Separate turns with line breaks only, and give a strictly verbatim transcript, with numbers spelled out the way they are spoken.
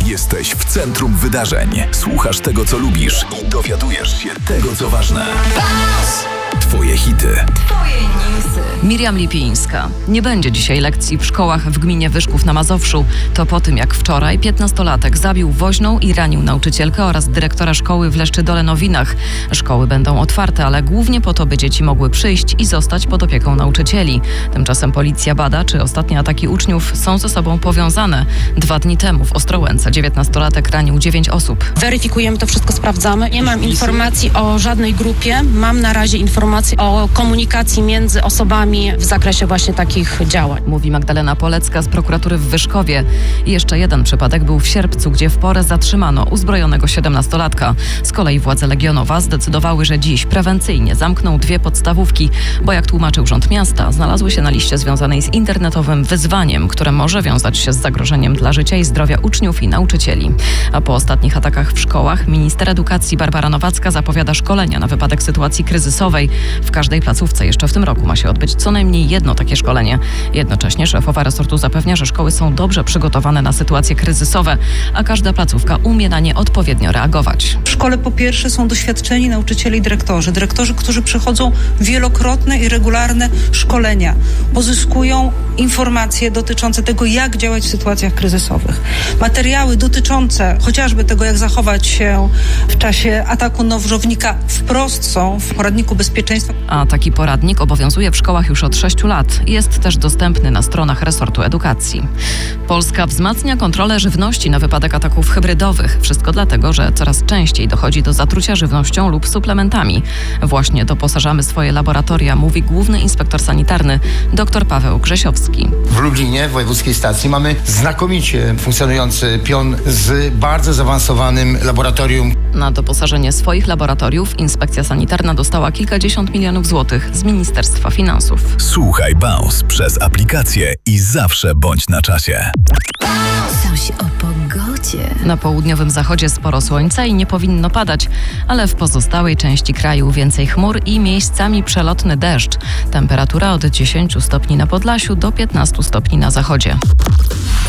Jesteś w centrum wydarzeń. Słuchasz tego, co lubisz i dowiadujesz się tego, co ważne. Twoje hity.
Twoje newsy. Miriam Lipińska. Nie będzie dzisiaj lekcji w szkołach w gminie Wyszków na Mazowszu. To po tym, jak wczoraj piętnastolatek zabił woźną i ranił nauczycielkę oraz dyrektora szkoły w Leszczydole-Nowinach. Szkoły będą otwarte, ale głównie po to, by dzieci mogły przyjść i zostać pod opieką nauczycieli. Tymczasem policja bada, czy ostatnie ataki uczniów są ze sobą powiązane. Dwa dni temu w Ostrołęce dziewiętnastolatek ranił dziewięć osób.
Weryfikujemy to wszystko, sprawdzamy. Nie mam informacji o żadnej grupie. Mam na razie informacje o komunikacji między osobami w zakresie właśnie takich działań.
Mówi Magdalena Polecka z prokuratury w Wyszkowie. I jeszcze jeden przypadek był w sierpcu, gdzie w porę zatrzymano uzbrojonego siedemnastolatka. Z kolei władze Legionowa zdecydowały, że dziś prewencyjnie zamkną dwie podstawówki, bo jak tłumaczył Urząd Miasta, znalazły się na liście związanej z internetowym wyzwaniem, które może wiązać się z zagrożeniem dla życia i zdrowia uczniów i nauczycieli. A po ostatnich atakach w szkołach minister edukacji Barbara Nowacka zapowiada szkolenia na wypadek sytuacji kryzysowej. W każdej placówce jeszcze w tym roku ma się odbyć co najmniej jedno takie szkolenie. Jednocześnie szefowa resortu zapewnia, że szkoły są dobrze przygotowane na sytuacje kryzysowe, a każda placówka umie na nie odpowiednio reagować.
W szkole po pierwsze są doświadczeni nauczyciele i dyrektorzy. Dyrektorzy, którzy przechodzą wielokrotne i regularne szkolenia. Pozyskują informacje dotyczące tego, jak działać w sytuacjach kryzysowych. Materiały dotyczące chociażby tego, jak zachować się w czasie ataku nożownika wprost są w poradniku bezpieczeństwa.
A taki poradnik obowiązuje w szkołach już od sześciu lat. Jest też dostępny na stronach resortu edukacji. Polska wzmacnia kontrolę żywności na wypadek ataków hybrydowych. Wszystko dlatego, że coraz częściej dochodzi do zatrucia żywnością lub suplementami. Właśnie doposażamy swoje laboratoria, mówi główny inspektor sanitarny dr Paweł Grzesiowski.
W Lublinie, w wojewódzkiej stacji, mamy znakomicie funkcjonujący pion z bardzo zaawansowanym laboratorium.
Na doposażenie swoich laboratoriów inspekcja sanitarna dostała kilkadziesiąt milionów złotych z Ministerstwa Finansów.
Słuchaj Bounce przez aplikację i zawsze bądź na czasie.
Coś o pogodzie. Na południowym zachodzie sporo słońca i nie powinno padać, ale w pozostałej części kraju więcej chmur i miejscami przelotny deszcz. Temperatura od dziesięciu stopni na Podlasiu do piętnastu stopni na zachodzie.